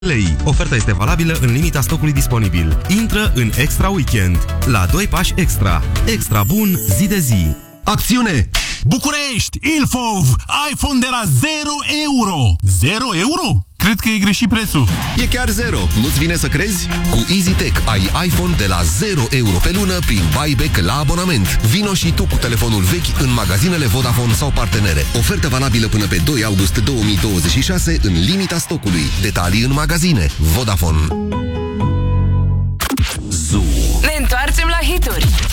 lei. Oferta este valabilă în limita stocului disponibil. Intră în Extra Weekend. La 2 pași extra. Extra bun zi de zi. Acțiune! București! Ilfov! iPhone de la 0 euro! 0 euro? Cred că e greșit prețul. E chiar 0. Nu-ți vine să crezi? Cu EasyTech ai iPhone de la 0 euro pe lună prin buyback la abonament. Vino și tu cu telefonul vechi în magazinele Vodafone sau partenere. Ofertă valabilă până pe 2 august 2026 în limita stocului. Detalii în magazine. Vodafone. Ne întoarcem la hituri.